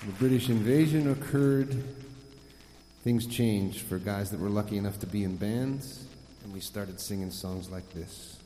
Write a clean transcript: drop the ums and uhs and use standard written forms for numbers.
The British invasion occurred. Things changed for guys that were lucky enough to be in bands, and we started singing songs like this.